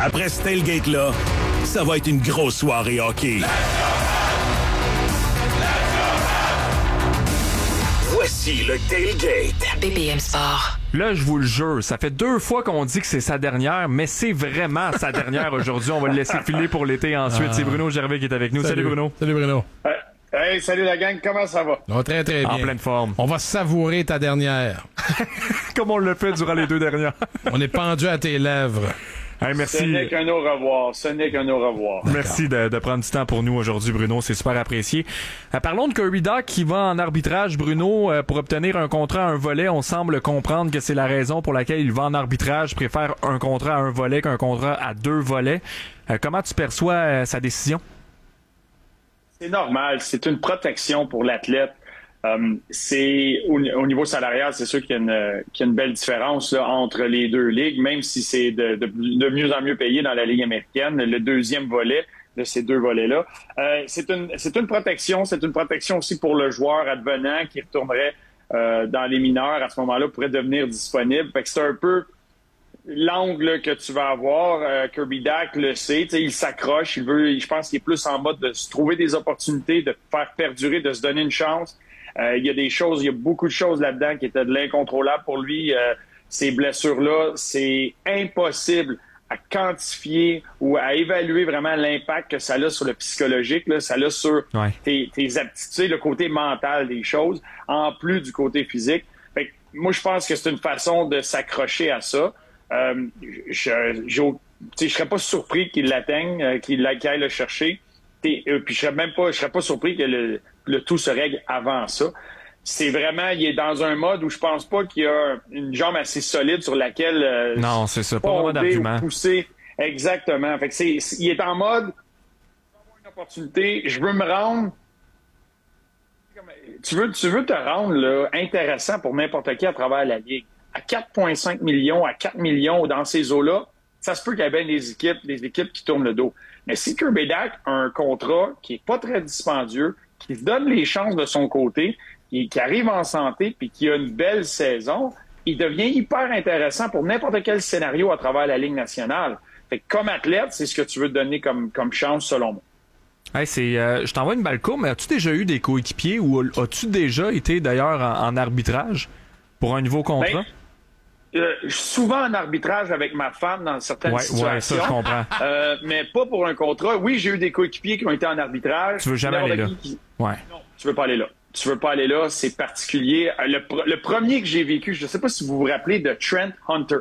Après ce tailgate-là, ça va être une grosse soirée hockey. Voici le tailgate. BPM Sport. Là, je vous le jure, ça fait 2 fois qu'on dit que c'est sa dernière, mais c'est vraiment sa dernière aujourd'hui. On va le laisser filer pour l'été ensuite. C'est Bruno Gervais qui est avec nous. Salut Bruno. Salut Bruno. Hey, salut la gang, comment ça va? Oh, très très bien. En pleine forme. On va savourer ta dernière. Comme on l'a fait durant les 2 dernières. On est pendu à tes lèvres. Hey, merci. Ce n'est qu'un au revoir. Ce n'est qu'un au revoir. Merci de prendre du temps pour nous aujourd'hui, Bruno. C'est super apprécié. Parlons de Kirby Dach qui va en arbitrage, Bruno, pour obtenir un contrat à un volet. On semble comprendre que c'est la raison pour laquelle il va en arbitrage. Préfère un contrat à un volet qu'un contrat à 2 volets. Comment tu perçois sa décision? C'est normal. C'est une protection pour l'athlète. C'est au niveau salarial, c'est sûr qu'il y a une belle différence là, entre les 2 ligues, même si c'est de mieux en mieux payé dans la Ligue américaine, le deuxième volet de ces 2 volets-là. C'est une protection. C'est une protection aussi pour le joueur advenant qui retournerait dans les mineurs à ce moment-là, pourrait devenir disponible. Fait que c'est un peu l'angle que tu vas avoir. Kirby Dach le sait, il s'accroche, je pense qu'il est plus en mode de se trouver des opportunités, de faire perdurer, de se donner une chance. Il y a beaucoup de choses là-dedans qui étaient de l'incontrôlable pour lui. Ces blessures-là, c'est impossible à quantifier ou à évaluer vraiment l'impact que ça a sur le psychologique, là, ça a sur tes aptitudes, le côté mental des choses, en plus du côté physique. Fait que moi, je pense que c'est une façon de s'accrocher à ça. Je serais pas surpris qu'il l'atteigne, qu'il aille le chercher. Puis je serais pas surpris que le tout se règle avant ça. C'est vraiment, il est dans un mode où je pense pas qu'il y a une jambe assez solide sur laquelle non, c'est ça, pas vraiment d'argument. Pousser. Exactement. Fait que il est en mode, je veux avoir une opportunité, je veux me rendre. Tu veux te rendre là, intéressant pour n'importe qui à travers la Ligue. À 4,5 millions, à 4 millions dans ces eaux-là, ça se peut qu'il y ait bien des équipes qui tournent le dos. Mais si Kirby Dach a un contrat qui est pas très dispendieux, qui se donne les chances de son côté, qui arrive en santé puis qui a une belle saison, il devient hyper intéressant pour n'importe quel scénario à travers la Ligue nationale. Fait que comme athlète, c'est ce que tu veux te donner comme chance selon moi. Hey, je t'envoie une balle courte, mais as-tu déjà eu des coéquipiers ou as-tu déjà été d'ailleurs en arbitrage pour un nouveau contrat? Souvent en arbitrage avec ma femme dans certaines situations. Ouais, ça je comprends. Mais pas pour un contrat. Oui, j'ai eu des coéquipiers qui ont été en arbitrage. Tu veux jamais aller là. Ouais. Non, tu veux pas aller là. Tu veux pas aller là, c'est particulier. Le premier que j'ai vécu, je sais pas si vous vous rappelez de Trent Hunter.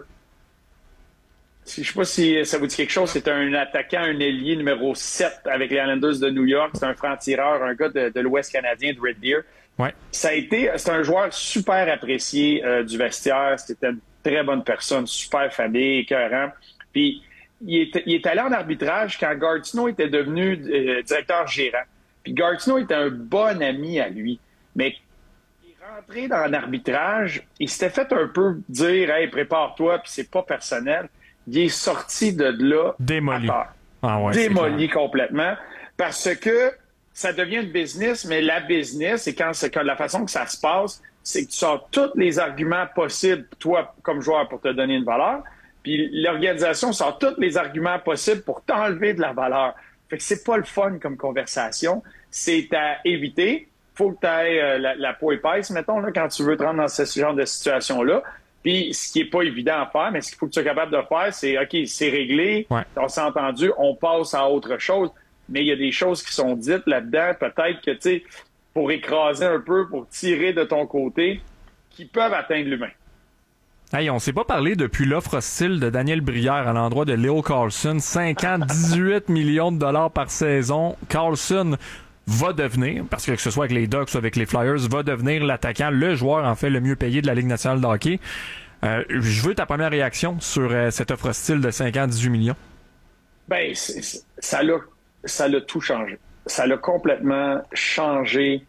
Je sais pas si ça vous dit quelque chose. C'est un attaquant, un ailier numéro 7 avec les Islanders de New York. C'est un franc-tireur, un gars de l'Ouest canadien, de Red Deer. Ouais. C'est un joueur super apprécié du vestiaire. C'était une très bonne personne, super famille, écœurant. Puis il est allé en arbitrage quand Gatineau était devenu directeur gérant. Puis Gatineau était un bon ami à lui. Mais il est rentré dans l'arbitrage, il s'était fait un peu dire « Hey, prépare-toi, puis c'est pas personnel ». Il est sorti de là démoli. Démoli complètement. Parce que ça devient une business, mais la business, c'est quand la façon que ça se passe, c'est que tu sors tous les arguments possibles, toi, comme joueur, pour te donner une valeur. Puis l'organisation sort tous les arguments possibles pour t'enlever de la valeur. Fait que c'est pas le fun comme conversation. C'est à éviter. Faut que tu aies la peau épaisse, mettons, là, quand tu veux te rendre dans ce genre de situation-là. Puis ce qui est pas évident à faire, mais ce qu'il faut que tu sois capable de faire, c'est OK, c'est réglé, on s'est entendu, on passe à autre chose. Mais il y a des choses qui sont dites là-dedans, peut-être que, tu sais, pour écraser un peu, pour tirer de ton côté, qui peuvent atteindre l'humain. Hey, on s'est pas parlé depuis l'offre hostile de Daniel Brière à l'endroit de Leo Carlson. 5 ans, 18 millions de dollars par saison. Carlson va devenir, parce que ce soit avec les Ducks ou avec les Flyers, va devenir l'attaquant, le joueur en fait le mieux payé de la Ligue nationale de hockey. Je veux ta première réaction sur cette offre hostile de 5 ans, 18 millions. Ben, ça l'a tout changé. Ça l'a complètement changé.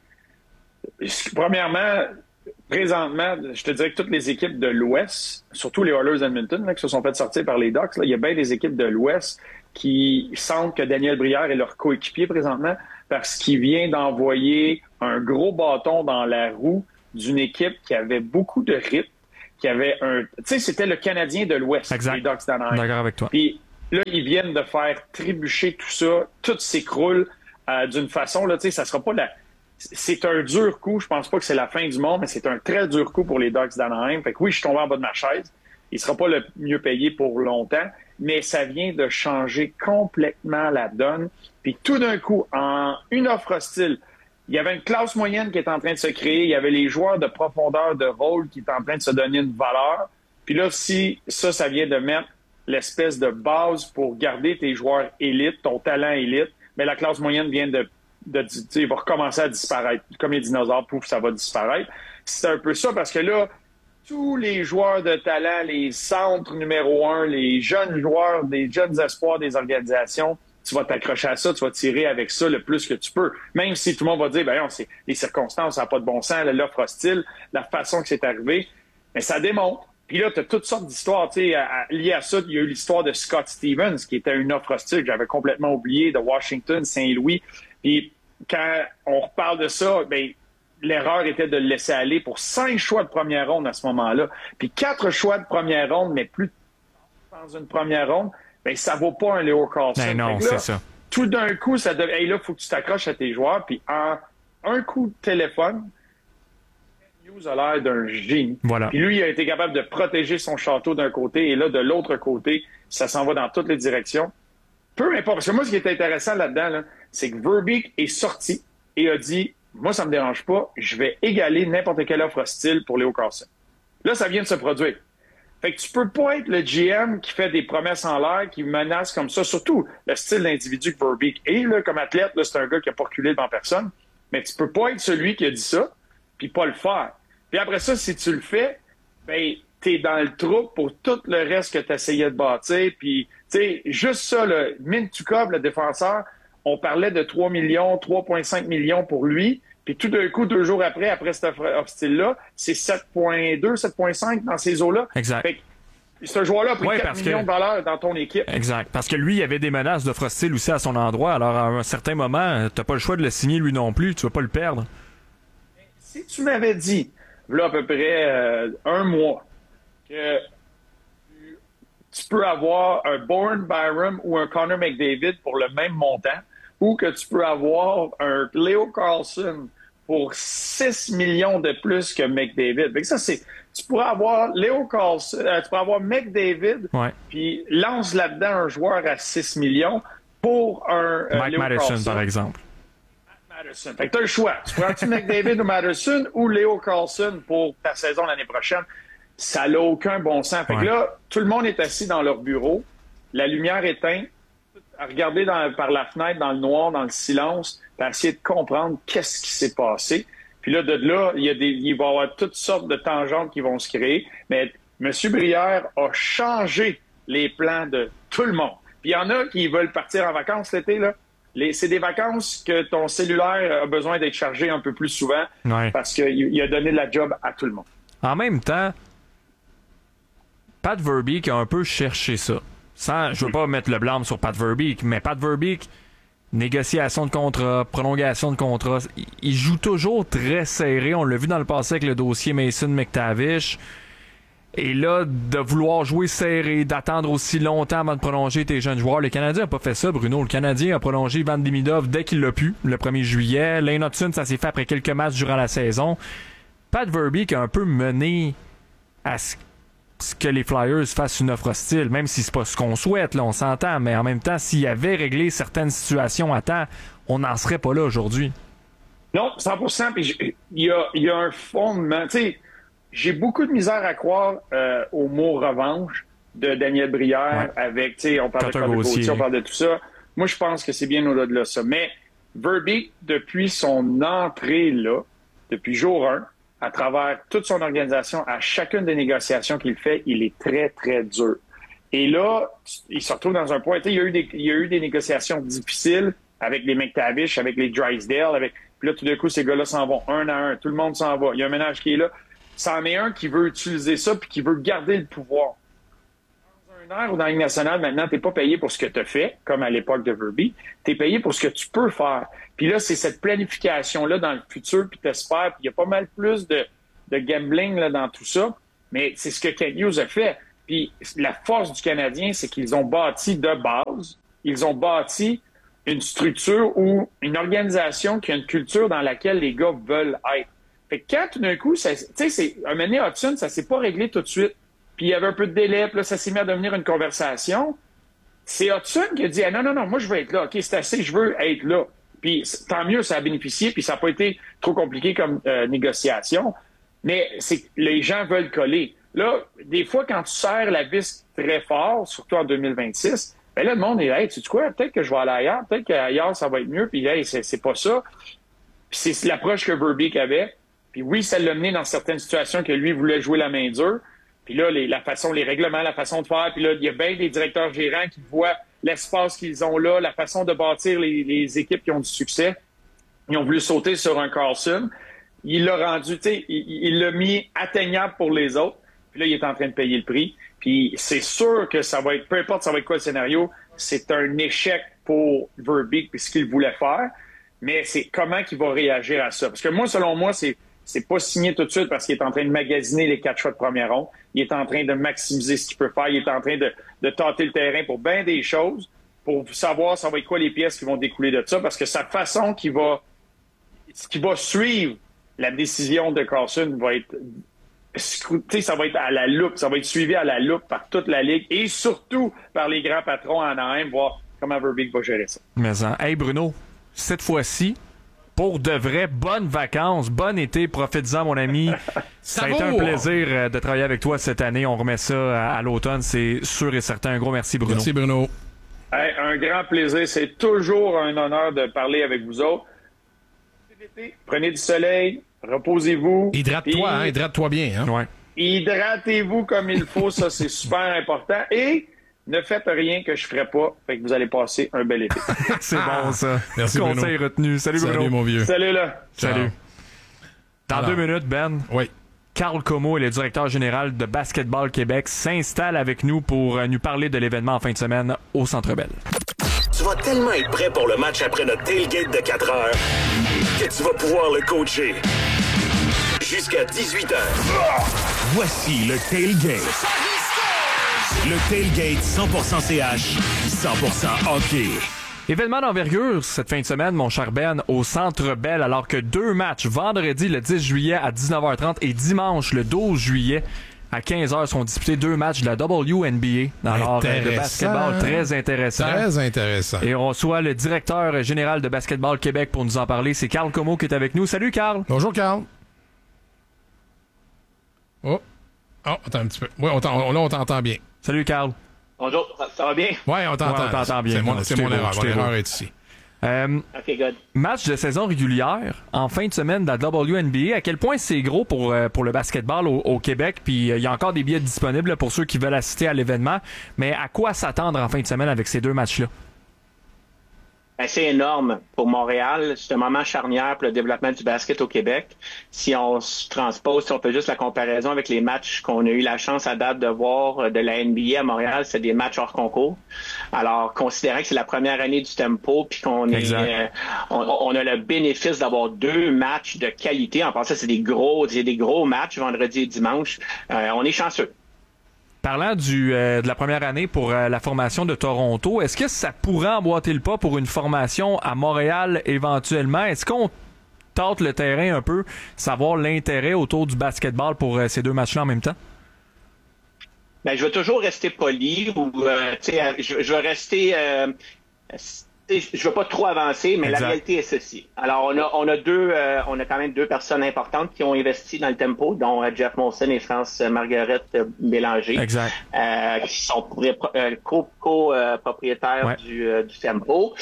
Premièrement, présentement, je te dirais que toutes les équipes de l'Ouest, surtout les Oilers d'Edmonton, là, qui se sont fait sortir par les Ducks, là, il y a bien des équipes de l'Ouest qui sentent que Daniel Brière est leur coéquipier présentement parce qu'il vient d'envoyer un gros bâton dans la roue d'une équipe qui avait beaucoup de rythme, qui avait un... Tu sais, c'était le Canadien de l'Ouest, exact. les Ducks d'Anaheim. D'accord avec toi. Puis Là, ils viennent de faire trébucher tout ça, tout s'écroule d'une façon, là, tu sais, ça sera pas c'est un dur coup. Je pense pas que c'est la fin du monde, mais c'est un très dur coup pour les Ducks d'Anaheim. Fait que oui, je suis tombé en bas de ma chaise. Il sera pas le mieux payé pour longtemps, mais ça vient de changer complètement la donne. Puis tout d'un coup, en une offre hostile, il y avait une classe moyenne qui est en train de se créer. Il y avait les joueurs de profondeur de rôle qui étaient en train de se donner une valeur. Puis là, si ça vient de mettre l'espèce de base pour garder tes joueurs élites, ton talent élite, mais la classe moyenne vient de va recommencer à disparaître. Comme les dinosaures, pouf, ça va disparaître. C'est un peu ça parce que là, tous les joueurs de talent, les centres numéro 1, les jeunes joueurs, des jeunes espoirs des organisations, tu vas t'accrocher à ça, tu vas tirer avec ça le plus que tu peux. Même si tout le monde va dire, ben non, c'est les circonstances, ça n'a pas de bon sens, l'offre hostile, la façon que c'est arrivé, mais ça démontre. Puis là, tu as toutes sortes d'histoires, tu sais, liées à ça. Il y a eu l'histoire de Scott Stevens, qui était une offre hostile que j'avais complètement oublié, de Washington, Saint-Louis. Puis quand on reparle de ça, ben l'erreur était de le laisser aller pour 5 choix de première ronde à ce moment-là. Puis 4 choix de première ronde, mais plus dans une première ronde, ben ça vaut pas un Leo Carlsson. Ben non, là, c'est ça. Tout d'un coup, ça devient, hey, là, faut que tu t'accroches à tes joueurs. Puis en un coup de téléphone, Hughes a l'air d'un génie. Voilà. Puis lui, il a été capable de protéger son château d'un côté, et là, de l'autre côté, ça s'en va dans toutes les directions. Peu importe. Parce que moi, ce qui est intéressant là-dedans, là, c'est que Verbeek est sorti et a dit, moi, ça me dérange pas, je vais égaler n'importe quelle offre hostile pour Leo Carlsson. Là, ça vient de se produire. Fait que tu peux pas être le GM qui fait des promesses en l'air, qui menace comme ça, surtout le style d'individu que Verbeek est, là, comme athlète, là, c'est un gars qui a pas reculé devant personne, mais tu peux pas être celui qui a dit ça, puis pas le faire. Puis après ça, si tu le fais, ben, t'es dans le trou pour tout le reste que tu essayais de bâtir. Puis, tu sais, juste ça, le Mintukov, le défenseur, on parlait de 3 millions, 3,5 millions pour lui. Puis tout d'un coup, 2 jours après cette offre style-là, c'est 7,2, 7,5 dans ces eaux-là. Exact. Fait que ce joueur-là a pris 4 millions de dollars dans ton équipe. Exact. Parce que lui, il y avait des menaces de hostile aussi à son endroit. Alors, à un certain moment, t'as pas le choix de le signer lui non plus. Tu vas pas le perdre. Si tu m'avais dit, là, à peu près un mois, que tu peux avoir un Bourne Byram ou un Connor McDavid pour le même montant, ou que tu peux avoir un Leo Carlsson pour 6 millions de plus que McDavid. Fait que ça, tu pourrais avoir Leo Carlsson, tu pourrais avoir McDavid, puis lance là-dedans un joueur à 6 millions pour un Mike Leo Madison, Carlsson. par exemple. Madison. Fait que t'as le choix. Tu prends-tu McDavid ou Madison ou Leo Carlsson pour ta saison l'année prochaine? Ça n'a aucun bon sens. Fait que là, tout le monde est assis dans leur bureau, la lumière éteinte, à regarder par la fenêtre, dans le noir, dans le silence, pour essayer de comprendre qu'est-ce qui s'est passé. Puis là, de là, il va y avoir toutes sortes de tangentes qui vont se créer. Mais M. Brière a changé les plans de tout le monde. Puis il y en a qui veulent partir en vacances cet été, là. C'est des vacances que ton cellulaire a besoin d'être chargé un peu plus souvent parce qu'il a donné de la job à tout le monde. En même temps, Pat Verbeek a un peu cherché ça. Je veux pas mettre le blâme sur Pat Verbeek, mais Pat Verbeek, négociation de contrat, prolongation de contrat, il joue toujours très serré. On l'a vu dans le passé avec le dossier Mason McTavish. Et là, de vouloir jouer serré, d'attendre aussi longtemps avant de prolonger tes jeunes joueurs. Le Canadien n'a pas fait ça, Bruno. Le Canadien a prolongé Ivan Demidov dès qu'il l'a pu, le 1er juillet. Lane Hutson, ça s'est fait après quelques matchs durant la saison. Pat Verbeek a un peu mené à ce que les Flyers fassent une offre hostile, même si c'est pas ce qu'on souhaite, là, on s'entend. Mais en même temps, s'il avait réglé certaines situations à temps, on n'en serait pas là aujourd'hui. Non, 100%. Puis il y a un fondement. Tu sais, j'ai beaucoup de misère à croire au mot revanche de Daniel Brière avec, tu sais, on parle de Carter Gauthier, on parle de tout ça. Moi, je pense que c'est bien au-delà de ça. Mais Verbeek, depuis son entrée là, depuis jour 1, à travers toute son organisation, à chacune des négociations qu'il fait, il est très, très dur. Et là, il se retrouve dans un point. Il y a eu des négociations difficiles avec les McTavish, avec les Drysdale, puis là, tout d'un coup, ces gars-là s'en vont un à un. Tout le monde s'en va. Il y a un ménage qui est là. C'en est un qui veut utiliser ça puis qui veut garder le pouvoir. Dans un air ou dans la Ligue nationale, maintenant, t'es pas payé pour ce que tu as fait, comme à l'époque de Verbeek. T'es payé pour ce que tu peux faire. Puis là, c'est cette planification-là dans le futur, puis t'espères. Puis il y a pas mal plus de gambling là, dans tout ça. Mais c'est ce que Kent Hughes a fait. Puis la force du Canadien, c'est qu'ils ont bâti de base, ils ont bâti une structure ou une organisation qui a une culture dans laquelle les gars veulent être. Fait que quand tout d'un coup, tu sais, un moment donné, Hudson, ça s'est pas réglé tout de suite. Puis il y avait un peu de délai, puis là, ça s'est mis à devenir une conversation. C'est Hudson qui a dit non, moi je veux être là. OK, c'est assez, je veux être là. Puis tant mieux, ça a bénéficié, puis ça n'a pas été trop compliqué comme négociation. Mais c'est que les gens veulent coller. Là, des fois, quand tu serres la vis très fort, surtout en 2026, ben là, le monde est hey, tu sais quoi, peut-être que je vais aller ailleurs, peut-être qu'ailleurs, ça va être mieux, puis hey, c'est pas ça. Puis c'est l'approche que Verbeek avait. Puis oui, ça l'a mené dans certaines situations que lui voulait jouer la main dure. Puis là, les règlements, la façon de faire, puis là, il y a bien des directeurs gérants qui voient l'espace qu'ils ont là, la façon de bâtir les équipes qui ont du succès. Ils ont voulu sauter sur un Karlsson. Il l'a rendu, tu sais, il l'a mis atteignable pour les autres. Puis là, il est en train de payer le prix. Puis c'est sûr que ça va être, peu importe ça va être quoi le scénario, c'est un échec pour Verbeek puis ce qu'il voulait faire. Mais c'est comment qu'il va réagir à ça. Parce que moi, selon moi, c'est pas signé tout de suite parce qu'il est en train de magasiner les 4 choix de première ronde. Il est en train de maximiser ce qu'il peut faire. Il est en train de tâter le terrain pour bien des choses, pour savoir ça va être quoi les pièces qui vont découler de ça. Parce que sa façon qui va suivre la décision de Karlsson va être scruté, ça va être à la loupe, ça va être suivi à la loupe par toute la Ligue et surtout par les grands patrons en Anaheim, voir comment Verbeek va gérer ça. Mais hey Bruno, cette fois-ci, pour de vraies bonnes vacances, bon été, profites-en mon ami. Ça a été un plaisir de travailler avec toi cette année. On remet ça à l'automne, c'est sûr et certain. Un gros merci Bruno. Merci Bruno. Hey, un grand plaisir, c'est toujours un honneur de parler avec vous autres. Prenez du soleil, reposez-vous. Hydrate-toi, hydrate-toi bien. Hein? Ouais. Hydratez-vous comme il faut, ça c'est super important. Et ne faites rien que je ne ferai pas, fait que vous allez passer un bel été. C'est bon ça. Merci Bruno. Conseil retenu. Salut Bruno. Salut mon vieux. Salut là. Salut. Dans Alors, 2 minutes, Ben. Oui. Carl Comeau, le directeur général de Basketball Québec, s'installe avec nous pour nous parler de l'événement en fin de semaine au Centre Bell. Tu vas tellement être prêt pour le match après notre tailgate de 4 heures que tu vas pouvoir le coacher jusqu'à 18h. Voici le Tailgate. Le Tailgate 100% CH, 100% hockey. Événement d'envergure cette fin de semaine, mon cher Ben, au Centre Bell, alors que 2 matchs, vendredi le 10 juillet à 19h30 et dimanche le 12 juillet à 15h sont disputés 2 matchs de la WNBA dans l'ordre de basketball. Très intéressant. Très intéressant. Et on reçoit le directeur général de Basketball Québec pour nous en parler. C'est Carl Comeau qui est avec nous. Salut Carl. Bonjour Carl. Oh, attends un petit peu. Oui, là on t'entend bien. Salut Carl. Bonjour, ça va bien? Oui, on t'entend. Ouais, on t'entend bien. C'est mon erreur. Mon erreur est ici. OK, good. Match de saison régulière en fin de semaine de la WNBA. À quel point c'est gros pour le basketball au Québec? Puis il y a encore des billets disponibles là, pour ceux qui veulent assister à l'événement. Mais à quoi s'attendre en fin de semaine avec ces 2 matchs-là? Ben, c'est énorme pour Montréal. C'est un moment charnière pour le développement du basket au Québec. Si on se transpose, si on fait juste la comparaison avec les matchs qu'on a eu la chance à date de voir de la NBA à Montréal, c'est des matchs hors concours. Alors, considérant que c'est la première année du tempo, puis qu'on est, on a le bénéfice d'avoir 2 matchs de qualité. En passant, c'est des gros matchs vendredi et dimanche. On est chanceux. Parlant de la première année pour la formation de Toronto, est-ce que ça pourrait emboîter le pas pour une formation à Montréal éventuellement? Est-ce qu'on tâte le terrain un peu, savoir l'intérêt autour du basketball pour ces 2 matchs-là en même temps? Ben, je vais toujours rester poli ou je vais rester... je veux pas trop avancer, mais exact. La réalité est ceci. Alors, on a quand même 2 personnes importantes qui ont investi dans le tempo, dont Jeff Molson et France Marguerite Bélanger, exact. Qui sont co-propriétaires du tempo.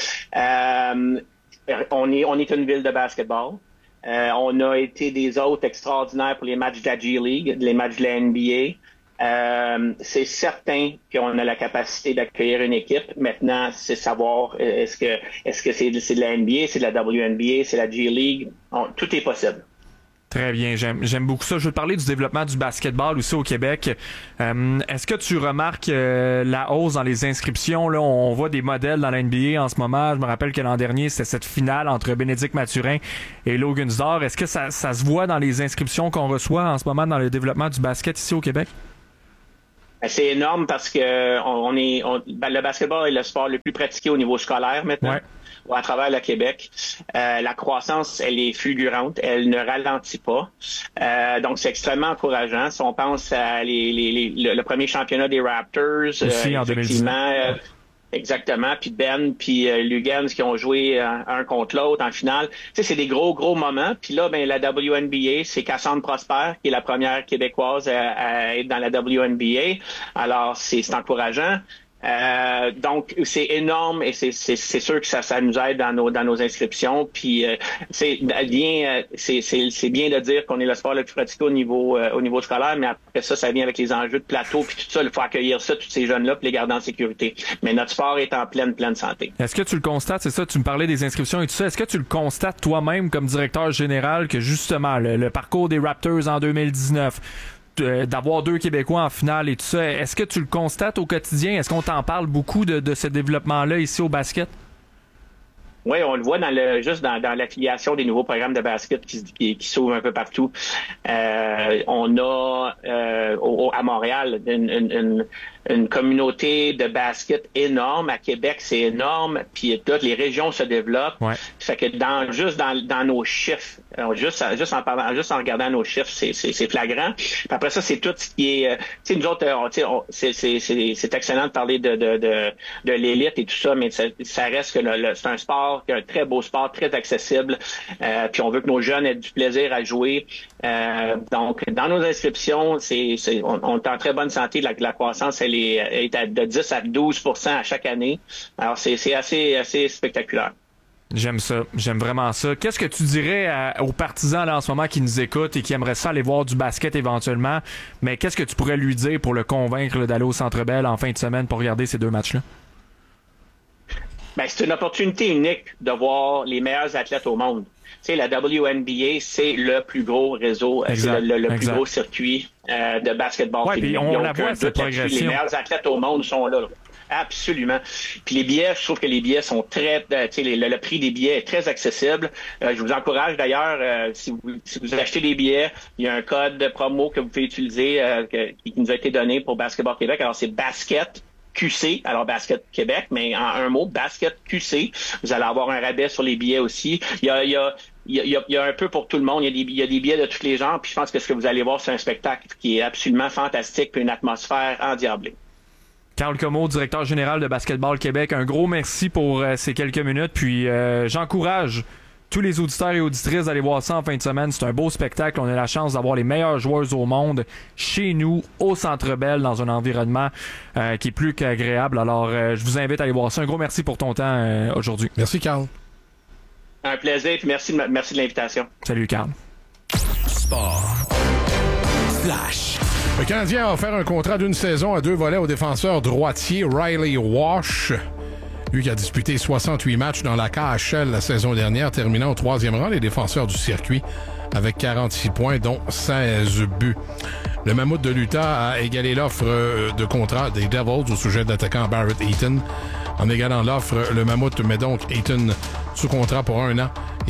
On est une ville de basketball. On a été des hôtes extraordinaires pour les matchs de la G-League, les matchs de la NBA. C'est certain qu'on a la capacité d'accueillir une équipe. Maintenant, c'est savoir est-ce que c'est de la NBA, c'est de la WNBA, c'est la G-League. Tout est possible. Très bien, j'aime beaucoup ça. Je veux te parler du développement du basketball aussi au Québec. Est-ce que tu remarques la hausse dans les inscriptions? Là, on voit des modèles dans la NBA en ce moment. Je me rappelle que l'an dernier, c'était cette finale entre Bénédicte Mathurin et Logan-Zdor. Est-ce que ça se voit dans les inscriptions qu'on reçoit en ce moment dans le développement du basket ici au Québec? C'est énorme parce que le basketball est le sport le plus pratiqué au niveau scolaire maintenant. Ouais. À travers le Québec. La croissance, elle est fulgurante, elle ne ralentit pas. Donc, c'est extrêmement encourageant. Si on pense à le premier championnat des Raptors, aussi en 2019. Exactement. Puis Ben, puis Lugans qui ont joué un contre l'autre en finale. Tu sais, c'est des gros moments. Puis là, la WNBA, c'est Cassandre Prosper qui est la première Québécoise à être dans la WNBA. Alors, c'est encourageant. Donc c'est énorme et c'est sûr que ça nous aide dans nos inscriptions. Puis c'est bien de dire qu'on est le sport le plus pratiqué au niveau scolaire, mais après ça vient avec les enjeux de plateau puis tout ça. Il faut accueillir ça, tous ces jeunes là, puis les garder en sécurité. Mais notre sport est en pleine santé. Est-ce que tu le constates, c'est ça, tu me parlais des inscriptions et tout ça, est-ce que tu le constates toi-même comme directeur général que justement le parcours des Raptors en 2019, d'avoir 2 Québécois en finale et tout ça, est-ce que tu le constates au quotidien? Est-ce qu'on t'en parle beaucoup de ce développement-là ici au basket? Oui, on le voit juste dans l'affiliation des nouveaux programmes de basket qui s'ouvrent un peu partout. On a à Montréal une communauté de basket énorme. À Québec, c'est énorme. Puis toutes les régions se développent. Ouais. Fait que dans nos chiffres, juste en regardant nos chiffres, c'est flagrant. Puis après ça, c'est tout ce qui est. Tu sais, nous autres, c'est excellent de parler de l'élite et tout ça, mais ça reste que c'est un sport, un très beau sport, très accessible. Puis on veut que nos jeunes aient du plaisir à jouer. Donc, dans nos inscriptions, on est en très bonne santé. La croissance, elle est de 10 à 12% à chaque année. Alors, c'est assez spectaculaire. J'aime ça. J'aime vraiment ça. Qu'est-ce que tu dirais aux partisans là en ce moment qui nous écoutent et qui aimeraient ça aller voir du basket éventuellement, mais qu'est-ce que tu pourrais lui dire pour le convaincre d'aller au Centre Bell en fin de semaine pour regarder ces 2 matchs-là? C'est une opportunité unique de voir les meilleurs athlètes au monde. Tu sais, la WNBA, c'est le plus gros réseau, c'est le plus gros circuit de basketball. Ouais, puis on la voit, cette progression. Les meilleurs athlètes au monde sont là. Absolument. Puis les billets, je trouve que les billets sont très, le prix des billets est très accessible. Je vous encourage d'ailleurs, si vous achetez des billets, il y a un code de promo que vous pouvez utiliser qui nous a été donné pour Basketball Québec. Alors c'est Basket QC, alors Basket Québec, mais en un mot, Basket QC. Vous allez avoir un rabais sur les billets aussi. Il y a un peu pour tout le monde. Il y a des billets de tous les genres. Puis je pense que ce que vous allez voir, c'est un spectacle qui est absolument fantastique, puis une atmosphère endiablée. Carl Comeau, directeur général de Basketball Québec, un gros merci pour ces quelques minutes. Puis j'encourage tous les auditeurs et auditrices d'aller voir ça en fin de semaine. C'est un beau spectacle. On a la chance d'avoir les meilleurs joueurs au monde chez nous, au Centre Bell, dans un environnement qui est plus qu'agréable. Alors, je vous invite à aller voir ça. Un gros merci pour ton temps aujourd'hui. Merci, Carl. Un plaisir, puis merci de l'invitation. Salut, Carl. Sport. Flash. Le Canadien a offert un contrat d'1 saison à 2 volets au défenseur droitier Riley Walsh. Lui qui a disputé 68 matchs dans la KHL la saison dernière, terminant au 3e rang des défenseurs du circuit avec 46 points, dont 16 buts. Le Mammouth de l'Utah a égalé l'offre de contrat des Devils au sujet de l'attaquant Barrett Eaton. En égalant l'offre, le Mammouth met donc Eaton sous contrat pour 1 an et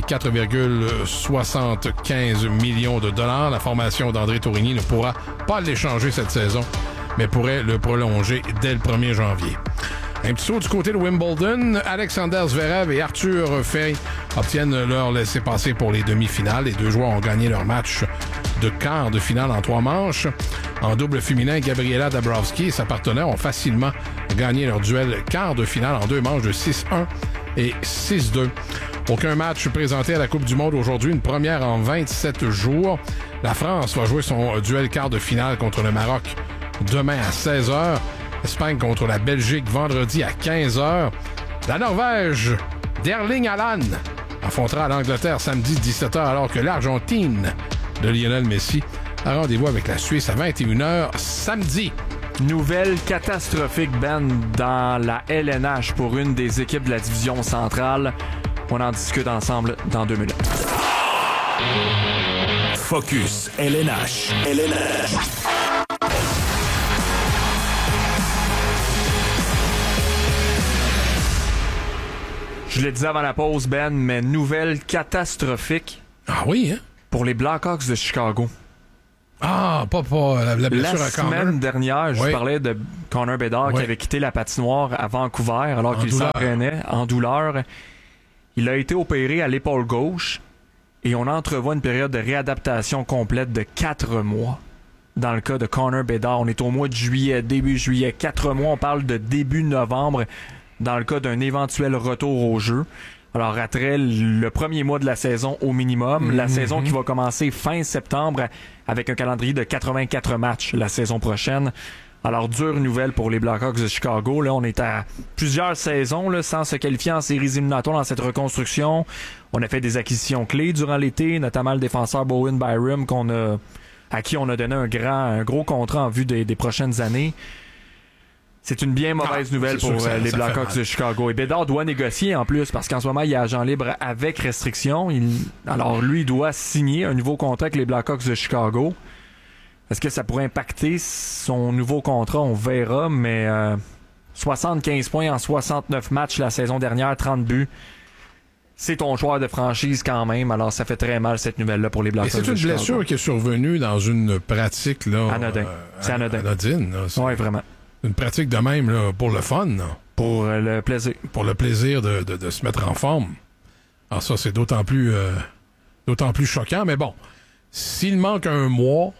4,75 millions de dollars. La formation d'André Tourigny ne pourra pas l'échanger cette saison, mais pourrait le prolonger dès le 1er janvier. Un petit saut du côté de Wimbledon. Alexander Zverev et Arthur Fey obtiennent leur laissez-passer pour les demi-finales. Les 2 joueurs ont gagné leur match de quart de finale en 3 manches. En double féminin, Gabriela Dabrowski et sa partenaire ont facilement gagné leur duel quart de finale en 2 manches de 6-1 et 6-2. Aucun match présenté à la Coupe du Monde aujourd'hui, une première en 27 jours. La France va jouer son duel quart de finale contre le Maroc demain à 16h. L'Espagne contre la Belgique vendredi à 15h. La Norvège d'Erling Haaland affrontera l'Angleterre samedi 17h alors que l'Argentine de Lionel Messi a rendez-vous avec la Suisse à 21h samedi. Nouvelle catastrophique, Ben, dans la LNH pour une des équipes de la division centrale. On en discute ensemble dans 2 minutes. Focus LNH. Je le disais avant la pause, Ben, mais nouvelle catastrophique. Ah oui, hein? Pour les Blackhawks de Chicago. Ah, pas la blessure La à Connor. semaine dernière, je Oui. parlais de Connor Bedard Oui. qui avait quitté la patinoire à Vancouver alors qu'il douleur. s'entraînait en douleur. Il a été opéré à l'épaule gauche et on entrevoit une période de réadaptation complète de 4 mois. Dans le cas de Connor Bedard, on est au mois de juillet, début juillet, 4 mois, on parle de début novembre dans le cas d'un éventuel retour au jeu. Alors, après le premier mois de la saison au minimum, la saison qui va commencer fin septembre avec un calendrier de 84 matchs la saison prochaine. Alors, dure nouvelle pour les Blackhawks de Chicago. Là, on est à plusieurs saisons là, sans se qualifier en séries éliminatoires dans cette reconstruction. On a fait des acquisitions clés durant l'été, notamment le défenseur Bowen Byram à qui on a donné un gros contrat en vue des prochaines années. C'est une bien mauvaise nouvelle c'est sûr pour que ça les fait Blackhawks mal. de Chicago. Et Bedard doit négocier en plus parce qu'en ce moment, il est agent libre avec restriction. Alors lui, il doit signer un nouveau contrat avec les Blackhawks de Chicago. Est-ce que ça pourrait impacter son nouveau contrat? On verra, mais 75 points en 69 matchs la saison dernière, 30 buts. C'est ton joueur de franchise quand même. Alors ça fait très mal cette nouvelle-là pour les Et Blackhawks c'est de une Chicago. blessure qui est survenue dans une pratique là, Anodin. C'est anodin. anodine. Là. C'est Oui, vraiment. une pratique de même là, pour le fun, là. Pour le plaisir. Pour le plaisir de se mettre en forme. Alors ça, c'est d'autant plus choquant. Mais bon, s'il manque un mois,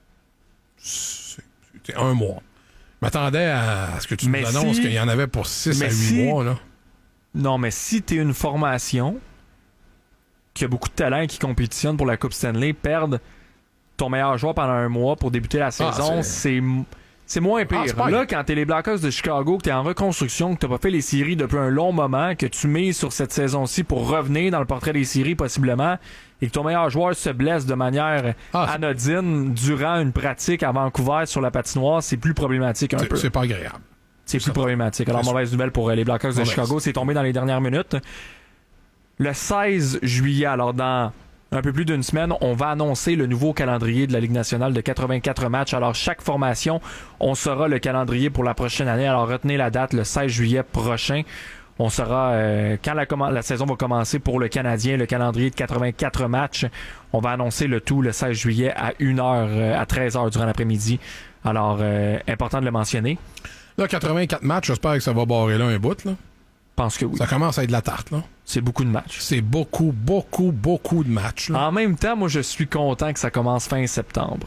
c'est un mois. Je m'attendais à ce que tu nous Mais annonces si- qu'il y en avait pour 6 à mais 8 si- mois. Là. Non, mais si t'es une formation qui a beaucoup de talent et qui compétitionne pour la Coupe Stanley, perdre ton meilleur joueur pendant un mois pour débuter la saison, c'est moins pire. c'est pas Là, quand t'es les Blackhawks de Chicago, que t'es en reconstruction, que t'as pas fait les séries depuis un long moment, que tu mises sur cette saison-ci pour revenir dans le portrait des séries possiblement, et que ton meilleur joueur se blesse de manière anodine durant une pratique à Vancouver sur la patinoire, c'est plus problématique un peu. C'est pas agréable. C'est plus problématique. Alors, C'est mauvaise nouvelle pour les Blackhawks de Mauvaise. Chicago. C'est tombé dans les dernières minutes. Le 16 juillet, alors dans un peu plus d'une semaine, on va annoncer le nouveau calendrier de la Ligue nationale de 84 matchs. Alors, chaque formation, on saura le calendrier pour la prochaine année. Alors, retenez la date, le 16 juillet prochain. On saura quand la saison va commencer pour le Canadien, le calendrier de 84 matchs. On va annoncer le tout le 16 juillet à 1h, à 13h durant l'après-midi. Alors, important de le mentionner. Là, 84 matchs, j'espère que ça va barrer là un bout. Là. Je pense que oui. Ça commence à être de la tarte. Là. C'est beaucoup de matchs. C'est beaucoup, beaucoup, beaucoup de matchs. Là. En même temps, moi, je suis content que ça commence fin septembre.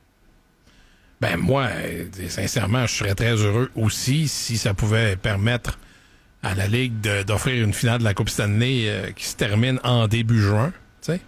Ben moi, sincèrement, je serais très heureux aussi si ça pouvait permettre à la Ligue d'offrir une finale de la Coupe Stanley qui se termine en début juin. Tu sais?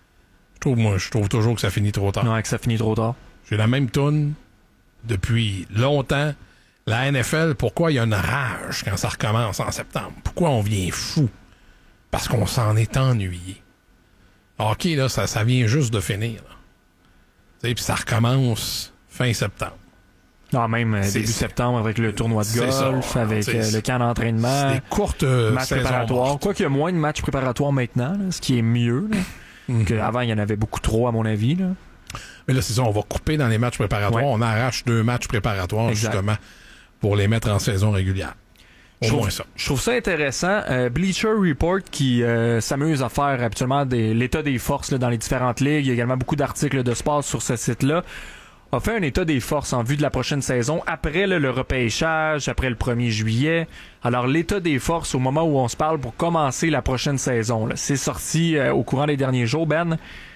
Je trouve toujours que ça finit trop tard. Non, que ça finit trop tard. J'ai la même toune depuis longtemps. La NFL, pourquoi il y a une rage quand ça recommence en septembre? Pourquoi on vient fou? Parce qu'on s'en est ennuyé. OK, là, ça vient juste de finir. Puis ça recommence fin septembre. Non, même C'est- début septembre avec le tournoi de c'est golf, ça. avec C'est- le camp d'entraînement, C'est des courtes matchs saisons préparatoires. mortes. Quoi qu'il y a moins de matchs préparatoires maintenant, là, ce qui est mieux. Là, Avant, il y en avait beaucoup trop, à mon avis. Là. Mais là, c'est ça, on va couper dans les matchs préparatoires. Ouais. On arrache 2 matchs préparatoires, Exact. justement, pour les mettre en saison régulière. Au moins ça. Je trouve ça intéressant. Bleacher Report qui s'amuse à faire habituellement l'état des forces là, dans les différentes ligues. Il y a également beaucoup d'articles de sport sur ce site-là. A fait un état des forces en vue de la prochaine saison après là, le repêchage, après le 1er juillet. Alors, l'état des forces au moment où on se parle pour commencer la prochaine saison. Là. C'est sorti au courant des derniers jours, Ben.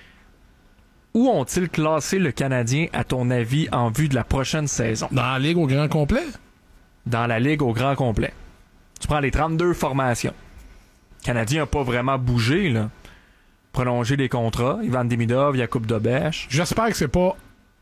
Où ont-ils classé le Canadien, à ton avis, en vue de la prochaine saison? Dans la Ligue au grand complet? Dans la Ligue au grand complet. Tu prends les 32 formations. Le Canadien n'a pas vraiment bougé, là. Prolongé les contrats. Ivan Demidov, Jakub Dobeš. J'espère que c'est pas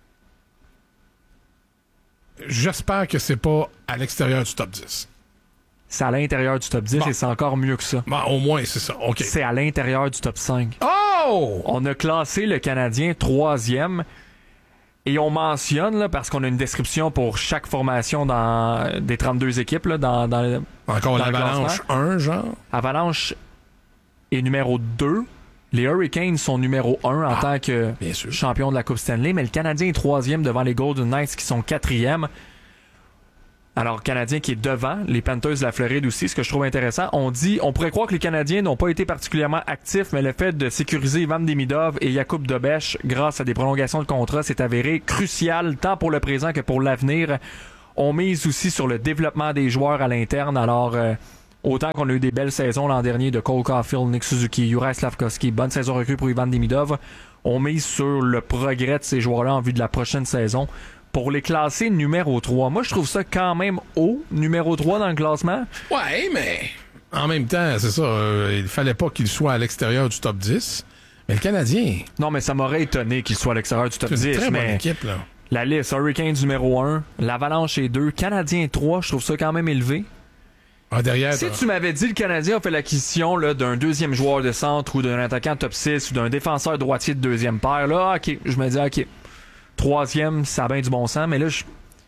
à l'extérieur du top 10. C'est à l'intérieur du top 10 Bon. et c'est encore mieux que ça. Bon, au moins, c'est ça. OK. C'est à l'intérieur du top 5. Oh! On a classé le Canadien 3e et on mentionne, là, parce qu'on a une description pour chaque formation des 32 équipes, là, dans Encore dans le l'Avalanche classement. 1, genre? Avalanche est numéro 2. Les Hurricanes sont numéro 1 en tant que bien sûr. champion de la Coupe Stanley, mais le Canadien est 3e devant les Golden Knights qui sont 4e. Alors, Canadien qui est devant, les Panthers de la Floride aussi, ce que je trouve intéressant. On pourrait croire que les Canadiens n'ont pas été particulièrement actifs, mais le fait de sécuriser Ivan Demidov et Jakub Dobeš grâce à des prolongations de contrat s'est avéré crucial, tant pour le présent que pour l'avenir. On mise aussi sur le développement des joueurs à l'interne. Alors, autant qu'on a eu des belles saisons l'an dernier de Cole Caulfield, Nick Suzuki, Juraj Slafkovský, bonne saison recrue pour Ivan Demidov, on mise sur le progrès de ces joueurs-là en vue de la prochaine saison. Pour les classer numéro 3, moi je trouve ça quand même haut, numéro 3 dans le classement. Ouais, mais en même temps, c'est ça, il fallait pas qu'il soit à l'extérieur du top 10. Mais le Canadien... Non, mais ça m'aurait étonné qu'il soit à l'extérieur du top 10. C'est une très bonne mais équipe, là. La liste, Hurricanes numéro 1, l'Avalanche est 2, Canadien 3, je trouve ça quand même élevé. Ah, derrière, si tu m'avais dit le Canadien a fait l'acquisition là, d'un deuxième joueur de centre ou d'un attaquant top 6 ou d'un défenseur droitier de deuxième paire, là, ok, je me dis ok. Troisième, ça a bien du bon sens, mais là, je suis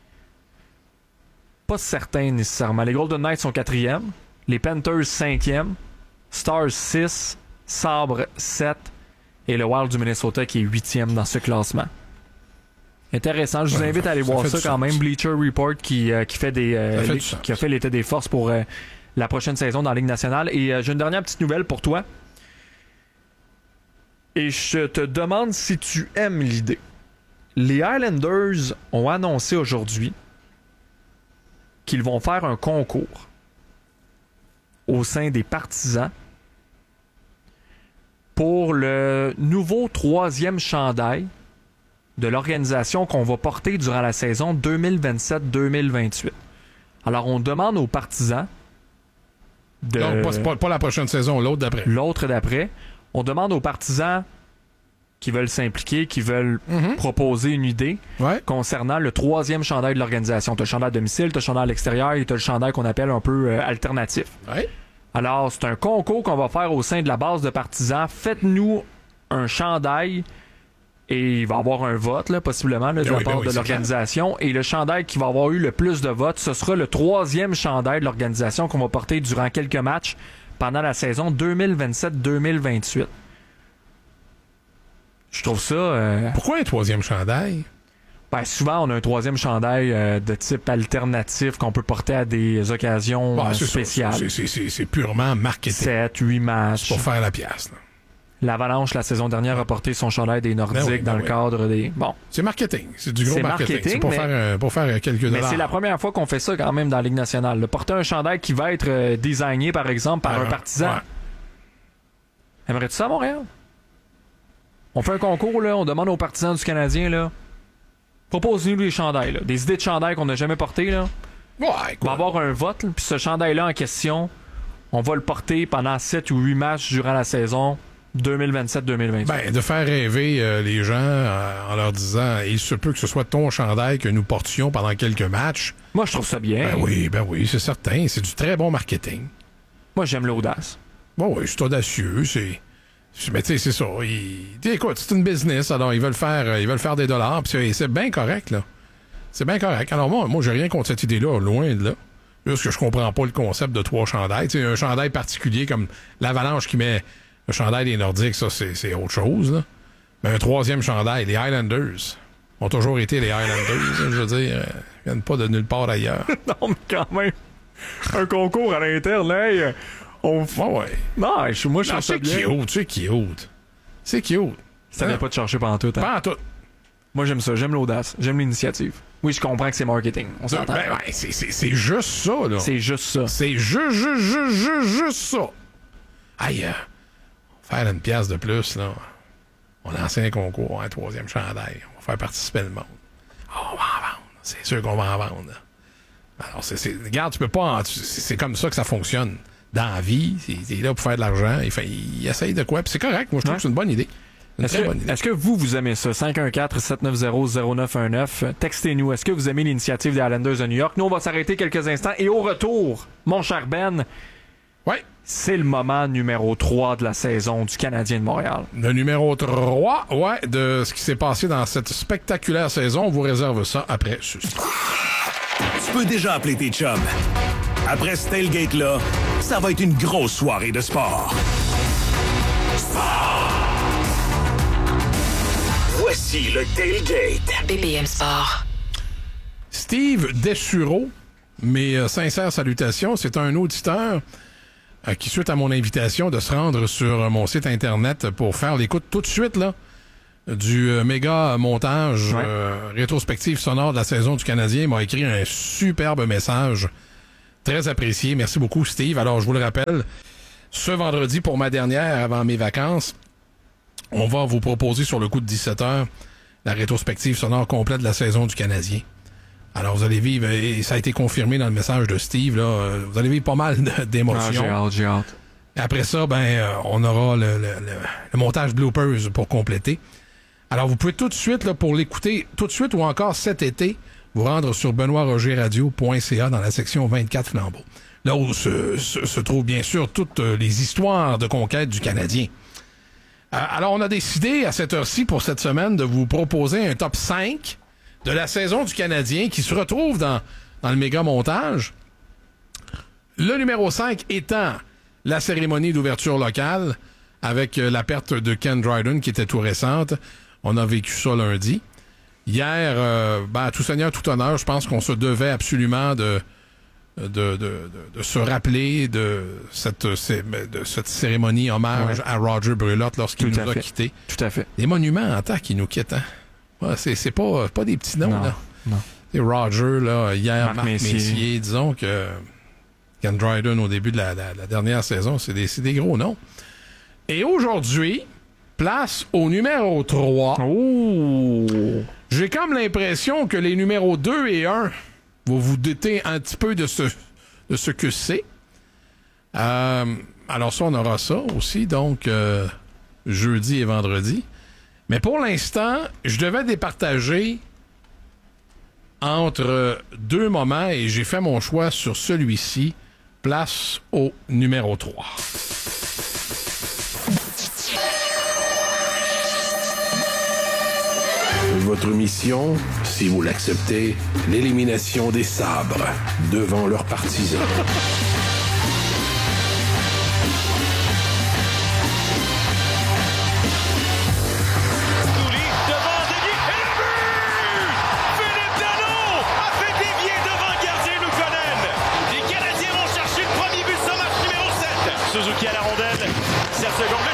pas certain nécessairement. Les Golden Knights sont 4e, les Panthers 5e, Stars 6, Sabres 7 et le Wild du Minnesota qui est 8e dans ce classement. Intéressant, je vous invite à aller voir ça quand même. Bleacher Report qui fait qui a fait l'état des forces pour la prochaine saison dans la Ligue nationale. Et j'ai une dernière petite nouvelle pour toi. Et je te demande si tu aimes l'idée. Les Islanders ont annoncé aujourd'hui qu'ils vont faire un concours au sein des partisans pour le nouveau 3e chandail de l'organisation qu'on va porter durant la saison 2027-2028. Alors, on demande aux partisans de... Non, pas la prochaine saison, l'autre d'après. L'autre d'après. On demande aux partisans qui veulent s'impliquer, qui veulent proposer une idée concernant le 3e chandail de l'organisation. Tu as le chandail à domicile, tu as le chandail à l'extérieur et tu as le chandail qu'on appelle un peu alternatif. Ouais. Alors, c'est un concours qu'on va faire au sein de la base de partisans. Faites-nous un chandail et il va y avoir un vote, là, possiblement, là, de la part de l'organisation. Et le chandail qui va avoir eu le plus de votes, ce sera le 3e chandail de l'organisation qu'on va porter durant quelques matchs pendant la saison 2027-2028. Je trouve ça... Pourquoi un 3e chandail? Ben, souvent, on a un 3e chandail de type alternatif qu'on peut porter à des occasions spéciales. C'est purement marketing. 7, 8 matchs. C'est pour faire la pièce. Là. L'Avalanche, la saison dernière, a porté son chandail des Nordiques dans le cadre des... Bon. C'est marketing. C'est du gros marketing. C'est pour faire quelques dollars. Mais c'est la première fois qu'on fait ça quand même dans la Ligue nationale. Le porter un chandail qui va être designé, par exemple, par un partisan. Ouais. Aimerais-tu ça à Montréal? On fait un concours, là, on demande aux partisans du Canadien, là, proposez-nous des chandails, là, des idées de chandails qu'on n'a jamais portées, là. Ouais, on va avoir un vote, puis ce chandail-là en question, on va le porter pendant 7 ou 8 matchs durant la saison 2027-2028. Ben, de faire rêver les gens en leur disant, il se peut que ce soit ton chandail que nous portions pendant quelques matchs. Moi, je trouve ça bien. Ben oui, c'est certain. C'est du très bon marketing. Moi, j'aime l'audace. Bon, oui, c'est audacieux, mais tu sais, c'est ça. Écoute, c'est une business, alors ils veulent faire des dollars, puis c'est bien correct, là. C'est bien correct. Alors moi, j'ai rien contre cette idée-là, loin de là. Juste que je comprends pas le concept de 3 chandails. Tu sais, un chandail particulier comme l'Avalanche qui met le chandail des Nordiques, ça, c'est autre chose, là. Mais un 3e chandail, les Highlanders ont toujours été les Highlanders, je veux dire, ils viennent pas de nulle part ailleurs. Non, mais quand même, un concours à l'interne, là, ouais. Non, moi, je trouve ça bien. C'est cute. C'est cute. Ça vient pas de chercher pendant tout. Hein? Pas en tout. Moi, j'aime ça. J'aime l'audace. J'aime l'initiative. Oui, je comprends que c'est marketing. On s'entend. C'est juste ça, là. C'est juste ça. C'est juste ça. Aïe, faire une pièce de plus, là. On lance un concours, un 3e chandail. On va faire participer le monde. On va en vendre. C'est sûr qu'on va en vendre. Alors, regarde, tu peux pas... C'est comme ça que ça fonctionne. Dans la vie, il est là pour faire de l'argent. Il essaye de quoi? Puis c'est correct. Moi, je trouve que c'est une bonne idée. Est-ce que vous aimez ça? 514-790-0919. Textez-nous. Est-ce que vous aimez l'initiative des Islanders de New York? Nous, on va s'arrêter quelques instants. Et au retour, mon cher Ben, c'est le moment numéro 3 de la saison du Canadien de Montréal. Le numéro 3, de ce qui s'est passé dans cette spectaculaire saison. On vous réserve ça après ceci. Tu peux déjà appeler tes chums. Après ce tailgate-là, ça va être une grosse soirée de sport. Voici le tailgate. BPM Sport. Steve Dessureau mes sincères salutations. C'est un auditeur qui, suite à mon invitation de se rendre sur mon site Internet pour faire l'écoute tout de suite là du méga montage rétrospective sonore de la saison du Canadien, m'a écrit un superbe message. Très apprécié. Merci beaucoup, Steve. Alors, je vous le rappelle, ce vendredi, pour ma dernière avant mes vacances, on va vous proposer sur le coup de 17h la rétrospective sonore complète de la saison du Canadien. Alors, vous allez vivre, et ça a été confirmé dans le message de Steve, là, vous allez vivre pas mal d'émotions. J'ai hâte. Et après ça, on aura le montage bloopers pour compléter. Alors, vous pouvez tout de suite, là, pour l'écouter, tout de suite ou encore cet été, vous rendre sur benoîtrogerradio.ca dans la section 24 flambeaux. Là où se trouvent bien sûr toutes les histoires de conquête du Canadien. Alors, on a décidé à cette heure-ci pour cette semaine de vous proposer un top 5 de la saison du Canadien qui se retrouve dans le méga montage. Le numéro 5 étant la cérémonie d'ouverture locale avec la perte de Ken Dryden qui était tout récente. On a vécu ça lundi. Hier, tout seigneur, tout honneur, je pense qu'on se devait absolument de se rappeler de cette cérémonie hommage à Roger Brulotte lorsqu'il nous a quittés. Tout à fait. Des monuments en temps qui nous quittent. Hein? Ouais, c'est pas des petits noms. Non, là. Non. C'est Roger, là, hier, Marc Messier. Disons que Ken Dryden, au début de la dernière saison, c'est des gros noms. Et aujourd'hui, place au numéro 3. Oh! J'ai comme l'impression que les numéros 2 et 1 vont vous doter un petit peu de ce que c'est. Alors ça, on aura ça aussi, donc jeudi et vendredi. Mais pour l'instant, je devais départager entre deux moments et j'ai fait mon choix sur celui-ci. Place au numéro 3. Votre mission, si vous l'acceptez, l'élimination des sabres devant leurs partisans. Suzuki à la rondelle, 7 secondes.